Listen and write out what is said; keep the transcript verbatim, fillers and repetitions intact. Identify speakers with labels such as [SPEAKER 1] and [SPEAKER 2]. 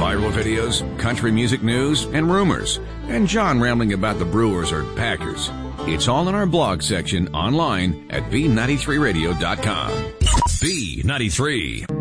[SPEAKER 1] viral videos, country music news, and rumors, and John rambling about the Brewers or Packers. It's all in our blog section online at B ninety-three radio dot com. B ninety-three.